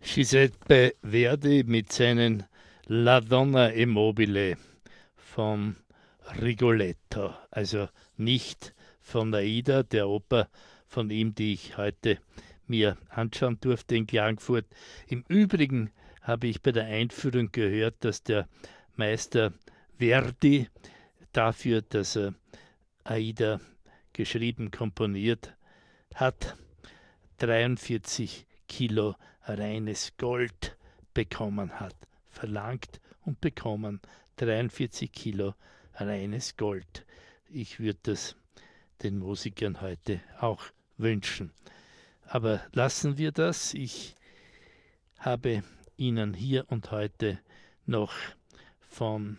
Giuseppe Verdi mit seinen La Donna e Mobile von Rigoletto, also nicht von Aida, der Oper von ihm, die ich heute mir anschauen durfte in Klagenfurt. Im Übrigen habe ich bei der Einführung gehört, dass der Meister Verdi dafür, dass er Aida geschrieben, komponiert hat, 43 Kilo reines Gold bekommen hat. Verlangt und bekommen 43 Kilo reines Gold. Ich würde das den Musikern heute auch wünschen. Aber lassen wir das. Ich habe Ihnen hier und heute noch von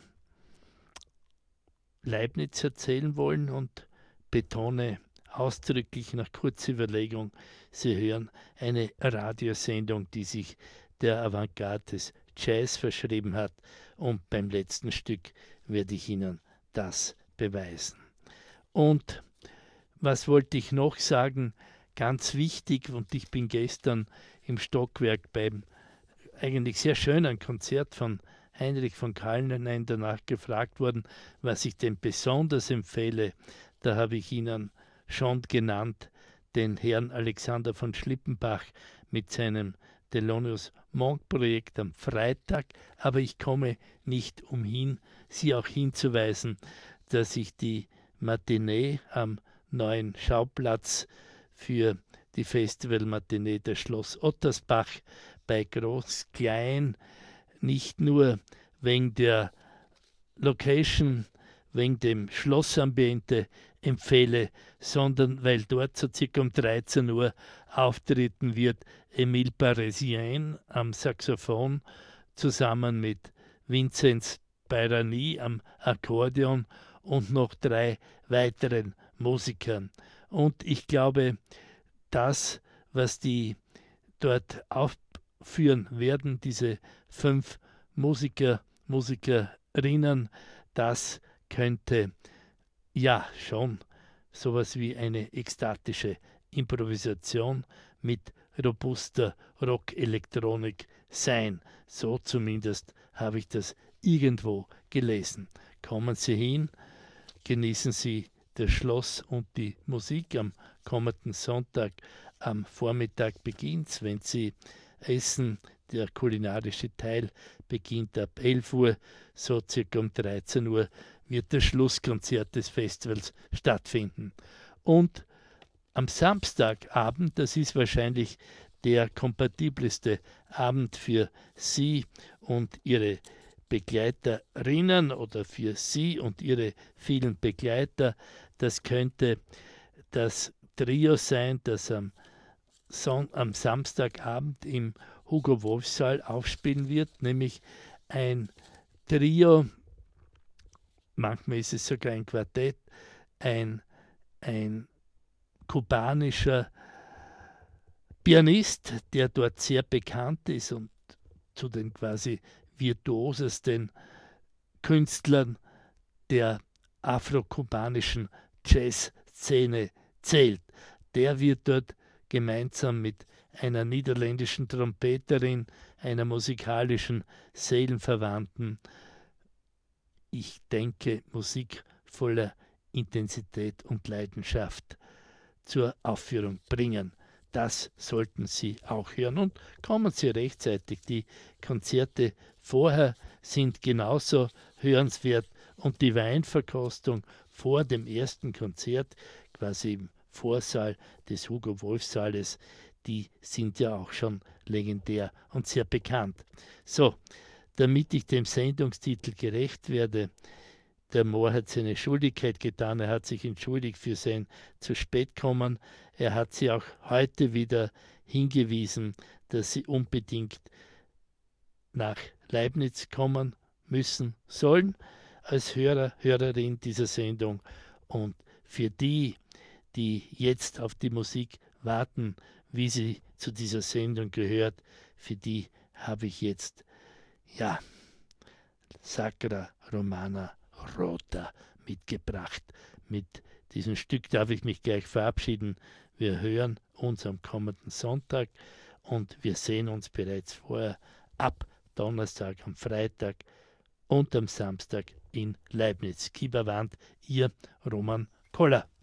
Leibniz erzählen wollen und betone ausdrücklich nach kurzer Überlegung, Sie hören eine Radiosendung, die sich der Avantgarde des Jazz verschrieben hat, und beim letzten Stück werde ich Ihnen das beweisen. Und was wollte ich noch sagen? Ganz wichtig, und ich bin gestern im Stockwerk beim eigentlich sehr schönen Konzert von Heinrich von Kallenstein danach gefragt worden, was ich denn besonders empfehle. Da habe ich Ihnen schon genannt den Herrn Alexander von Schlippenbach mit seinem Thelonious Monk Projekt am Freitag, aber ich komme nicht umhin, Sie auch hinzuweisen, dass ich die Matinee am neuen Schauplatz für die Festivalmatinee des Schloss Ottersbach bei Groß-Klein nicht nur wegen der Location, wegen dem Schlossambiente empfehle, sondern weil dort so circa um 13 Uhr auftreten wird Emile Parisien am Saxophon zusammen mit Vinzenz Bayrani am Akkordeon und noch 3 weiteren Musikern. Und ich glaube, das, was die dort aufführen werden, diese 5 Musikerinnen, das könnte ja schon sowas wie eine ekstatische Improvisation mit robuster Rock-Elektronik sein. So zumindest habe ich das irgendwo gelesen. Kommen Sie hin, genießen Sie das Schloss und die Musik. Am kommenden Sonntag am Vormittag beginnt, wenn Sie essen. Der kulinarische Teil beginnt ab 11 Uhr, so circa um 13 Uhr wird das Schlusskonzert des Festivals stattfinden. Und am Samstagabend, das ist wahrscheinlich der kompatibleste Abend für Sie und Ihre Begleiterinnen oder für Sie und Ihre vielen Begleiter, das könnte das Trio sein, das am Samstagabend im Hugo-Wolf-Saal aufspielen wird, nämlich ein Trio, manchmal ist es sogar ein Quartett, ein kubanischer Pianist, der dort sehr bekannt ist und zu den quasi virtuosesten Künstlern der afro-kubanischen Jazzszene zählt. Der wird dort gemeinsam mit einer niederländischen Trompeterin, einer musikalischen Seelenverwandten, ich denke, Musik voller Intensität und Leidenschaft zur Aufführung bringen. Das sollten Sie auch hören und kommen Sie rechtzeitig. Die Konzerte vorher sind genauso hörenswert und die Weinverkostung vor dem ersten Konzert, quasi im Vorsaal des Hugo-Wolf-Saales, die sind ja auch schon legendär und sehr bekannt. So, damit ich dem Sendungstitel gerecht werde, der Mohr hat seine Schuldigkeit getan, er hat sich entschuldigt für sein zu spät kommen. Er hat sie auch heute wieder hingewiesen, dass sie unbedingt nach Leibniz kommen müssen sollen, als Hörerin dieser Sendung. Und für die, die jetzt auf die Musik warten, wie sie zu dieser Sendung gehört, für die habe ich jetzt, ja, Sacra Romana Rota mitgebracht. Mit diesem Stück darf ich mich gleich verabschieden. Wir hören uns am kommenden Sonntag und wir sehen uns bereits vorher ab Donnerstag, am Freitag und am Samstag in Leibniz. Kieberwand, Ihr Roman Koller.